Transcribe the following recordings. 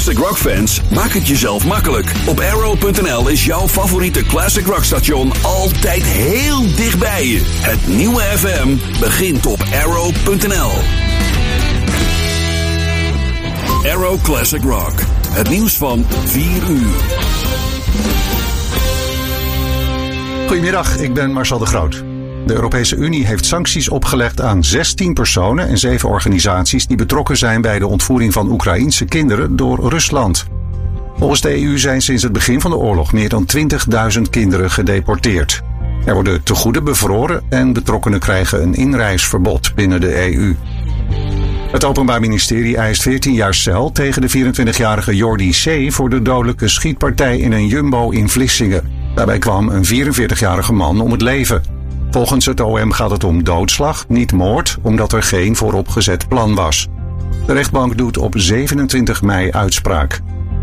Classic Rock fans, maak het jezelf makkelijk. Op Arrow.nl is jouw favoriete Classic Rock station altijd heel dichtbij je. Het nieuwe FM begint op Arrow.nl. Arrow Classic Rock. Het nieuws van 4 uur. Goedemiddag, ik ben Marcel de Groot. De Europese Unie heeft sancties opgelegd aan 16 personen en 7 organisaties die betrokken zijn bij de ontvoering van Oekraïense kinderen door Rusland. Volgens de EU zijn sinds het begin van de oorlog meer dan 20.000 kinderen gedeporteerd. Er worden tegoeden bevroren en betrokkenen krijgen een inreisverbod binnen de EU. Het Openbaar Ministerie eist 14 jaar cel tegen de 24-jarige Jordi C. voor de dodelijke schietpartij in een Jumbo in Vlissingen. Daarbij kwam een 44-jarige man om het leven. Volgens het OM gaat het om doodslag, niet moord, omdat er geen vooropgezet plan was. De rechtbank doet op 27 mei uitspraak.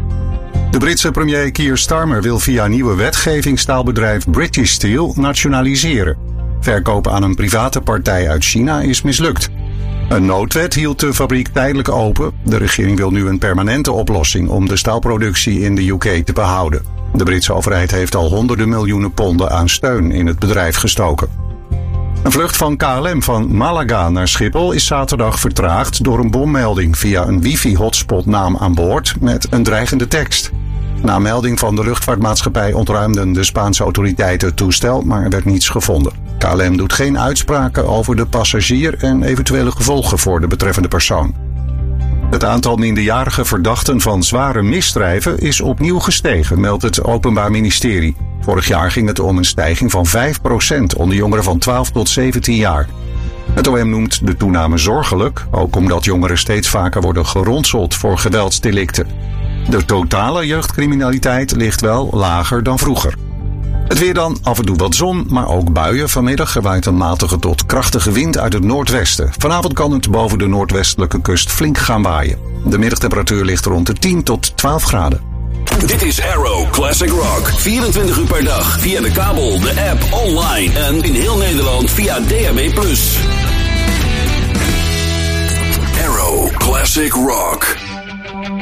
De Britse premier Keir Starmer wil via nieuwe wetgeving staalbedrijf British Steel nationaliseren. Verkoop aan een private partij uit China is mislukt. Een noodwet hield de fabriek tijdelijk open. De regering wil nu een permanente oplossing om de staalproductie in de UK te behouden. De Britse overheid heeft al honderden miljoenen ponden aan steun in het bedrijf gestoken. Een vlucht van KLM van Malaga naar Schiphol is zaterdag vertraagd door een bommelding via een wifi-hotspotnaam aan boord met een dreigende tekst. Na melding van de luchtvaartmaatschappij ontruimden de Spaanse autoriteiten het toestel, maar er werd niets gevonden. KLM doet geen uitspraken over de passagier en eventuele gevolgen voor de betreffende persoon. Het aantal minderjarige verdachten van zware misdrijven is opnieuw gestegen, meldt het Openbaar Ministerie. Vorig jaar ging het om een stijging van 5% onder jongeren van 12 tot 17 jaar. Het OM noemt de toename zorgelijk, ook omdat jongeren steeds vaker worden geronseld voor geweldsdelicten. De totale jeugdcriminaliteit ligt wel lager dan vroeger. Het weer dan, af en toe wat zon, maar ook buien. Vanmiddag waait een matige tot krachtige wind uit het noordwesten. Vanavond kan het boven de noordwestelijke kust flink gaan waaien. De middagtemperatuur ligt rond de 10 tot 12 graden. Dit is Arrow Classic Rock. 24 uur per dag via de kabel, de app, online en in heel Nederland via DAB+. Arrow Classic Rock.